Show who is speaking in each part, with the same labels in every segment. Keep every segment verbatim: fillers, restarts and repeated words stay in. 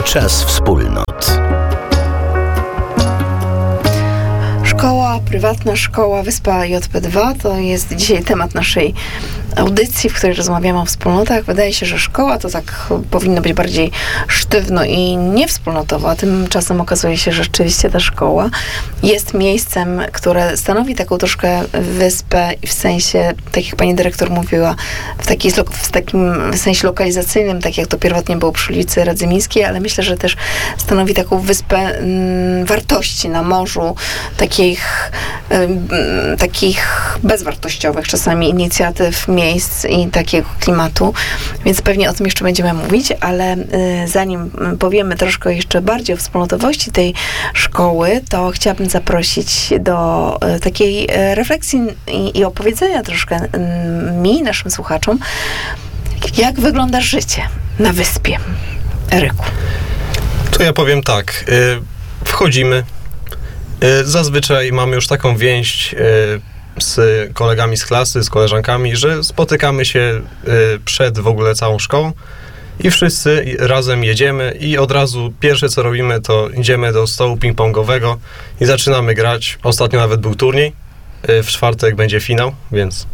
Speaker 1: Czas wspólnot.
Speaker 2: Szkoła, prywatna szkoła, Wyspa J P dwa to jest dzisiaj temat naszej audycji, w której rozmawiamy o wspólnotach. Wydaje się, że szkoła to tak powinno być bardziej sztywno i niewspólnotowo, a tymczasem okazuje się, że rzeczywiście ta szkoła jest miejscem, które stanowi taką troszkę wyspę w sensie, tak jak pani dyrektor mówiła, w, takiej, w takim sensie lokalizacyjnym, tak jak to pierwotnie było przy ulicy Radzymińskiej, ale myślę, że też stanowi taką wyspę mm, wartości na morzu, takich, mm, takich bezwartościowych czasami inicjatyw, miejsc i takiego klimatu, więc pewnie o tym jeszcze będziemy mówić, ale y, zanim powiemy troszkę jeszcze bardziej o wspólnotowości tej szkoły, to chciałabym zaprosić do y, takiej y, refleksji i, i opowiedzenia troszkę y, mi, naszym słuchaczom, jak wygląda życie na wyspie. Eryku.
Speaker 3: To ja powiem tak. Y, wchodzimy. Y, zazwyczaj mamy już taką więź y, z kolegami z klasy, z koleżankami, że spotykamy się y, przed w ogóle całą szkołą i wszyscy razem jedziemy i od razu pierwsze co robimy, to idziemy do stołu ping-pongowego i zaczynamy grać. Ostatnio nawet był turniej, y, w czwartek będzie finał, więc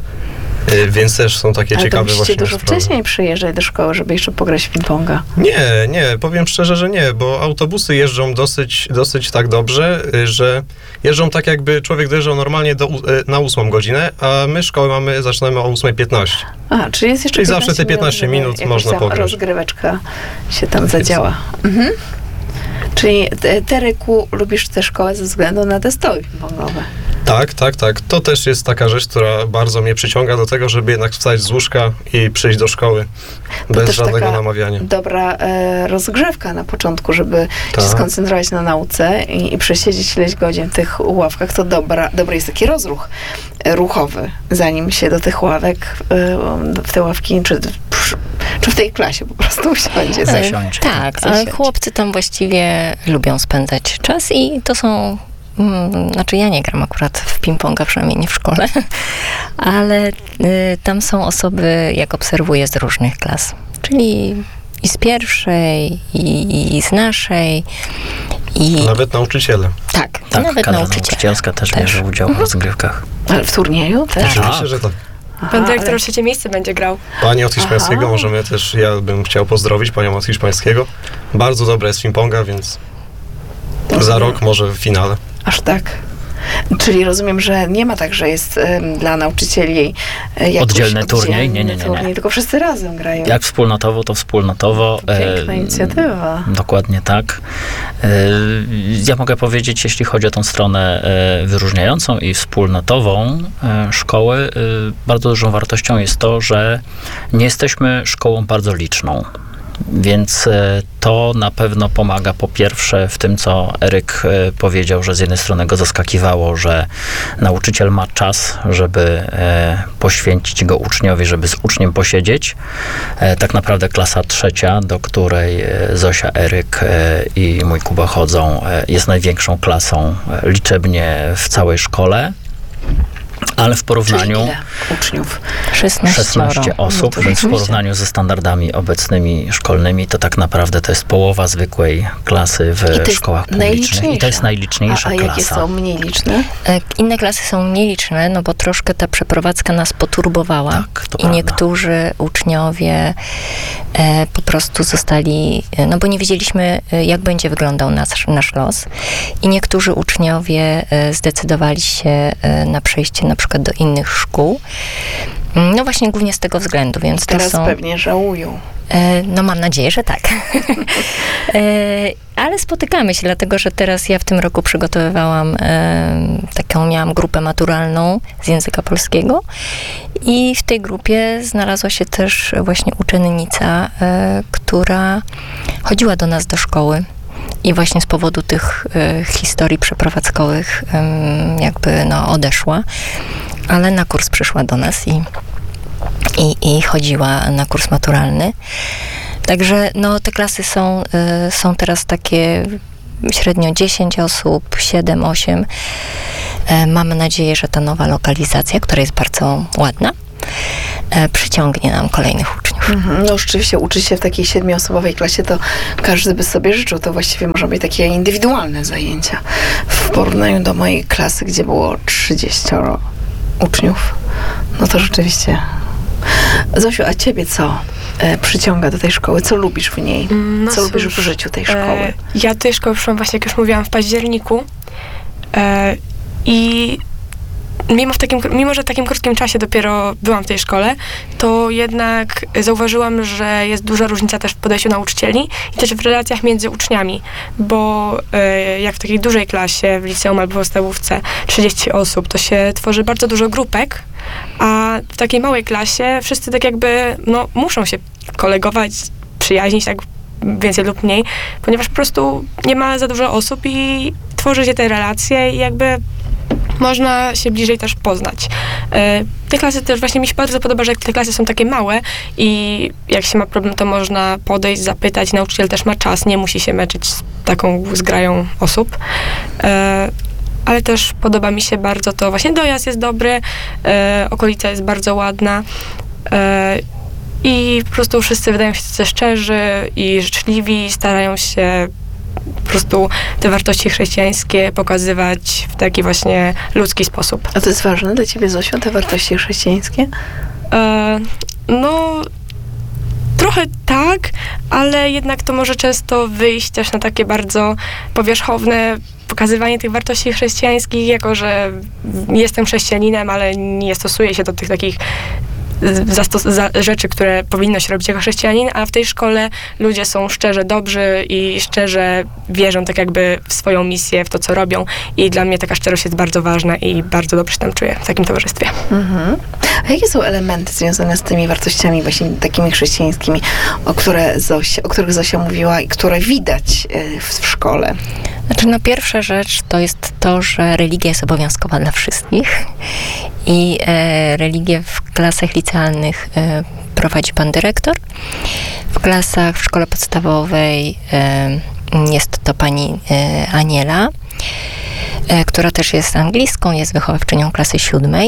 Speaker 3: y, więc też są takie
Speaker 2: Ale
Speaker 3: ciekawe
Speaker 2: to
Speaker 3: właśnie
Speaker 2: dużo
Speaker 3: sprawy.
Speaker 2: wcześniej przyjeżdżać do szkoły, żeby jeszcze pograć w ping-ponga.
Speaker 3: Nie, nie, powiem szczerze, że nie, bo autobusy jeżdżą dosyć, dosyć tak dobrze, y, że jeżdżą tak jakby człowiek dojeżdżał normalnie do, y, na ósmą godzinę, a my szkołę mamy, zaczynamy o ósma piętnaście.
Speaker 2: A, czyli jest jeszcze
Speaker 3: Czyli zawsze te piętnaście minut
Speaker 2: żeby
Speaker 3: można
Speaker 2: jakaś tam
Speaker 3: pograć.
Speaker 2: rozgryweczka się tam
Speaker 3: Tak
Speaker 2: zadziała. Mhm. Czyli ty, Teryku, lubisz tę szkołę ze względu na te stoły ping-pongowe.
Speaker 3: Tak, tak, tak. To też jest taka rzecz, która bardzo mnie przyciąga do tego, żeby jednak wstać z łóżka i przyjść do szkoły
Speaker 2: To
Speaker 3: bez
Speaker 2: też
Speaker 3: żadnego
Speaker 2: taka
Speaker 3: namawiania.
Speaker 2: dobra e, rozgrzewka na początku, żeby
Speaker 3: Tak.
Speaker 2: się skoncentrować na nauce i, i przesiedzieć ileś godzin w tych ławkach. To dobra, dobry jest taki rozruch e, ruchowy, zanim się do tych ławek, e, w te ławki, czy, czy w tej klasie po prostu usiądzie.
Speaker 4: Zasiądzie.
Speaker 5: Tak,
Speaker 2: Zasiądzie.
Speaker 5: ale chłopcy tam właściwie lubią spędzać czas i to są, mm, znaczy ja nie gram akurat w ping-ponga, przynajmniej nie w szkole, ale y, tam są osoby, jak obserwuję, z różnych klas, czyli i z pierwszej, i, i z naszej, i
Speaker 3: Nawet nauczyciele.
Speaker 5: tak,
Speaker 4: Tak,
Speaker 5: nawet
Speaker 4: kadra
Speaker 5: nauczyciele.
Speaker 4: nauczycielska też,
Speaker 5: Też.
Speaker 4: bierze udział w rozgrywkach.
Speaker 2: Ale w turnieju też?
Speaker 3: Oczywiście, że tak.
Speaker 2: Aha,
Speaker 6: Pan dyrektor
Speaker 2: ale-
Speaker 6: o trzecie miejsce będzie grał.
Speaker 3: Pani od hiszpańskiego,
Speaker 2: Aha.
Speaker 3: możemy też, ja bym chciał pozdrowić panią od hiszpańskiego. Bardzo dobra jest ping-ponga, więc za rok może w finale.
Speaker 2: Aż tak. Czyli rozumiem, że nie ma tak, że jest um, dla nauczycieli e, jakiś
Speaker 4: Oddzielny turniej? Nie, nie, nie, nie.
Speaker 2: turniej, tylko wszyscy razem grają.
Speaker 4: Jak wspólnotowo, to wspólnotowo.
Speaker 2: Piękna
Speaker 4: E,
Speaker 2: inicjatywa.
Speaker 4: Dokładnie tak. E, Ja mogę powiedzieć, jeśli chodzi o tą stronę e, wyróżniającą i wspólnotową e, szkoły, e, bardzo dużą wartością jest to, że nie jesteśmy szkołą bardzo liczną. Więc e, to na pewno pomaga po pierwsze w tym, co Eryk e, powiedział, że z jednej strony go zaskakiwało, że nauczyciel ma czas, żeby e, poświęcić go uczniowi, żeby z uczniem posiedzieć. E, tak naprawdę klasa trzecia, do której e, Zosia, Eryk e, i mój Kuba chodzą, e, jest największą klasą e, liczebnie w całej szkole. Ale w porównaniu
Speaker 2: Czyli ile uczniów?
Speaker 5: szesnaście,
Speaker 4: szesnaście osób,
Speaker 2: No to
Speaker 4: więc w
Speaker 2: rzeczywiście.
Speaker 4: porównaniu ze standardami obecnymi szkolnymi, to tak naprawdę to jest połowa zwykłej klasy w
Speaker 2: I to jest
Speaker 4: szkołach publicznych. I to jest najliczniejsza
Speaker 2: a, a
Speaker 4: klasa.
Speaker 2: jakie są mniej liczne?
Speaker 5: E, Inne klasy są mniej liczne, no bo troszkę ta przeprowadzka nas poturbowała.
Speaker 4: Tak, to
Speaker 5: I
Speaker 4: prawda.
Speaker 5: niektórzy uczniowie e, po prostu zostali, e, no bo nie wiedzieliśmy, e, jak będzie wyglądał nasz, nasz los. I niektórzy uczniowie e, zdecydowali się e, na przejście na przykład do innych szkół. No właśnie głównie z tego względu, więc to
Speaker 2: Teraz
Speaker 5: są...
Speaker 2: pewnie żałują.
Speaker 5: E, No mam nadzieję, że tak. e, ale spotykamy się, dlatego że teraz ja w tym roku przygotowywałam e, taką, miałam grupę maturalną z języka polskiego i w tej grupie znalazła się też właśnie uczennica, e, która chodziła do nas do szkoły. I właśnie z powodu tych e, historii przeprowadzkowych e, jakby no odeszła, ale na kurs przyszła do nas i I, i chodziła na kurs maturalny. Także no, te klasy są, y, są teraz takie średnio dziesięć osób, siedem, osiem. E, mamy nadzieję, że ta nowa lokalizacja, która jest bardzo ładna, e, przyciągnie nam kolejnych uczniów.
Speaker 2: Mhm. No rzeczywiście uczyć się w takiej siedmioosobowej klasie, to każdy by sobie życzył. To właściwie może być takie indywidualne zajęcia. W porównaniu do mojej klasy, gdzie było trzydzieścioro uczniów, no to rzeczywiście. Zosiu, a ciebie co e, przyciąga do tej szkoły? Co lubisz w niej?
Speaker 1: No
Speaker 2: co
Speaker 1: cóż,
Speaker 2: lubisz w życiu tej szkoły?
Speaker 1: E, ja do tej szkoły przyszłam właśnie, jak już mówiłam, w październiku e, i mimo, w takim, mimo, że w takim krótkim czasie dopiero byłam w tej szkole, to jednak zauważyłam, że jest duża różnica też w podejściu nauczycieli i też w relacjach między uczniami, bo e, jak w takiej dużej klasie, w liceum albo w podstawówce trzydzieści osób, to się tworzy bardzo dużo grupek, a w takiej małej klasie wszyscy tak jakby, no, muszą się kolegować, przyjaźnić, tak więcej lub mniej, ponieważ po prostu nie ma za dużo osób i tworzy się te relacje i jakby można się bliżej też poznać. E, te klasy też właśnie mi się bardzo podoba, że te klasy są takie małe i jak się ma problem, to można podejść, zapytać. Nauczyciel też ma czas, nie musi się męczyć z taką zgrają osób. E, ale też podoba mi się bardzo to, właśnie dojazd jest dobry, e, okolica jest bardzo ładna e, i po prostu wszyscy wydają się tacy szczerzy i życzliwi, starają się po prostu te wartości chrześcijańskie pokazywać w taki właśnie ludzki sposób.
Speaker 2: A to jest ważne dla ciebie, Zosiu, te wartości chrześcijańskie?
Speaker 1: E, no, trochę tak, ale jednak to może często wyjść też na takie bardzo powierzchowne pokazywanie tych wartości chrześcijańskich, jako że jestem chrześcijaninem, ale nie stosuję się do tych takich Zastos- za rzeczy, które powinno się robić jako chrześcijanin, a w tej szkole ludzie są szczerze dobrzy i szczerze wierzą tak jakby w swoją misję, w to, co robią i dla mnie taka szczerość jest bardzo ważna i bardzo dobrze się tam czuję w takim towarzystwie.
Speaker 2: Mhm. A jakie są elementy związane z tymi wartościami właśnie takimi chrześcijańskimi, o, które Zosia, o których Zosia mówiła i które widać w, w szkole?
Speaker 5: Znaczy, no pierwsza rzecz to jest to, że religia jest obowiązkowa dla wszystkich i e, religię w klasach licealnych e, prowadzi pan dyrektor. W klasach w szkole podstawowej e, jest to pani e, Aniela, e, która też jest anglistką, jest wychowawczynią klasy siódmej.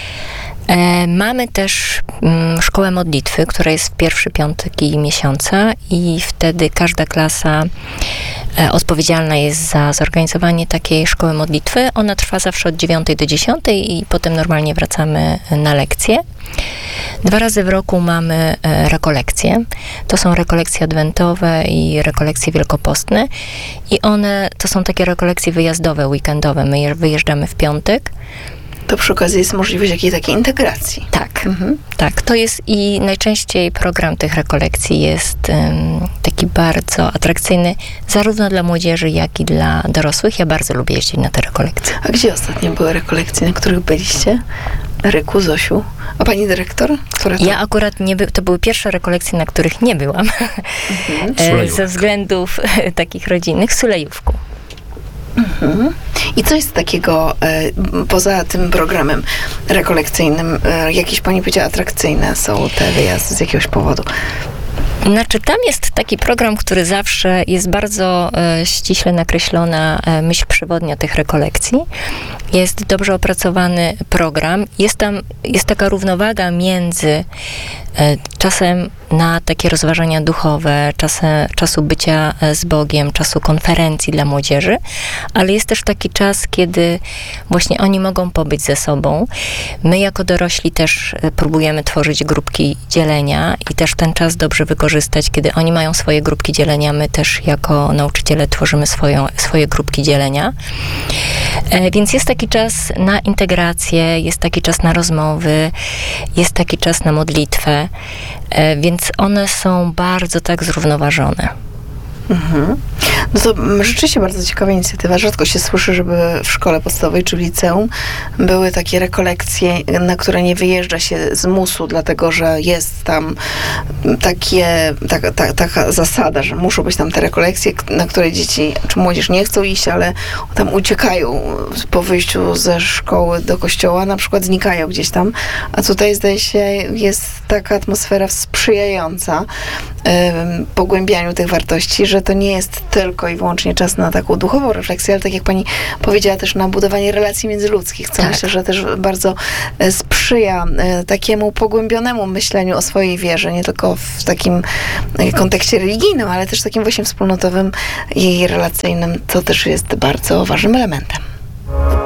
Speaker 5: E, mamy też mm, szkołę modlitwy, która jest w pierwszy piątki miesiąca i wtedy każda klasa e, odpowiedzialna jest za zorganizowanie takiej szkoły modlitwy. Ona trwa zawsze od dziewiątej do dziesiątej i potem normalnie wracamy na lekcje. Dwa razy w roku mamy e, rekolekcje. To są rekolekcje adwentowe i rekolekcje wielkopostne i one to są takie rekolekcje wyjazdowe, weekendowe. My je, wyjeżdżamy w piątek.
Speaker 2: To przy okazji jest możliwość jakiejś takiej integracji.
Speaker 5: Tak,
Speaker 2: Mhm.
Speaker 5: tak. To jest i najczęściej program tych rekolekcji jest um, taki bardzo atrakcyjny zarówno dla młodzieży, jak i dla dorosłych. Ja bardzo lubię jeździć na te rekolekcje.
Speaker 2: A gdzie ostatnio były rekolekcje, na których byliście? Ryku, Zosiu? A pani dyrektor? Która to?
Speaker 5: Ja akurat nie by, to były pierwsze rekolekcje, na których nie byłam.
Speaker 2: Mhm.
Speaker 5: e,
Speaker 3: Sulejówek.
Speaker 5: ze względów e, takich rodzinnych. W Sulejówku.
Speaker 2: Mhm. I co jest takiego e, poza tym programem rekolekcyjnym? E, jakieś pani powiedziała atrakcyjne są te wyjazdy z jakiegoś powodu?
Speaker 5: Znaczy, tam jest taki program, który zawsze jest bardzo e, ściśle nakreślona e, myśl przewodnia tych rekolekcji. Jest dobrze opracowany program. Jest tam, jest taka równowaga między e, czasem na takie rozważania duchowe, czasem, czasu bycia e, z Bogiem, czasu konferencji dla młodzieży, ale jest też taki czas, kiedy właśnie oni mogą pobyć ze sobą. My jako dorośli też e, próbujemy tworzyć grupki dzielenia i też ten czas dobrze wykorzystać, kiedy oni mają swoje grupki dzielenia, my też jako nauczyciele tworzymy swoją, swoje grupki dzielenia. E, więc jest taki czas na integrację, jest taki czas na rozmowy, jest taki czas na modlitwę, e, więc one są bardzo tak zrównoważone.
Speaker 2: Mhm. No to mm, rzeczywiście bardzo ciekawa inicjatywa. Rzadko się słyszy, żeby w szkole podstawowej czy w liceum były takie rekolekcje, na które nie wyjeżdża się z musu, dlatego że jest tam takie, taka, ta, taka zasada, że muszą być tam te rekolekcje, na które dzieci czy młodzież nie chcą iść, ale tam uciekają po wyjściu ze szkoły do kościoła, na przykład znikają gdzieś tam, a tutaj zdaje się jest taka atmosfera sprzyjająca ym, pogłębianiu tych wartości, że to nie jest tylko tylko i wyłącznie czas na taką duchową refleksję, ale tak jak pani powiedziała, też na budowanie relacji międzyludzkich, co
Speaker 5: Tak.
Speaker 2: myślę, że też bardzo e, sprzyja e, takiemu pogłębionemu myśleniu o swojej wierze, nie tylko w takim e, kontekście religijnym, ale też takim właśnie wspólnotowym i relacyjnym. To też jest bardzo ważnym elementem.